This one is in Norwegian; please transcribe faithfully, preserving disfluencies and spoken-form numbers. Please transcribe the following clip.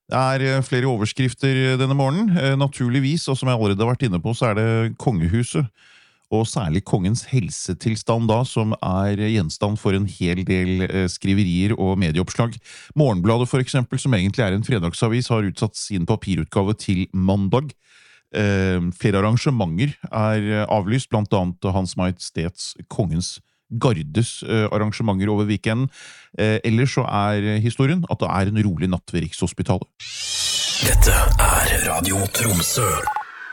Det er flere overskrifter denne morgenen, naturligvis, og som jeg allerede har vært inne på, så er det kongehuset, og særlig kongens helsetilstand da, som er gjenstand for en hel del skriverier og medieoppslag. Morgenbladet for eksempel, som egentlig er en fredagsavis, har utsatt sin papirutgave til mandag. Eh, flere arrangementer er avlyst, blant annet Hans Majestets kongens Gardes eh, arrangementer over weekenden. Eh, ellers så er historien at det er en rolig natt ved Rikshospitalet. Dette er Radio Tromsø.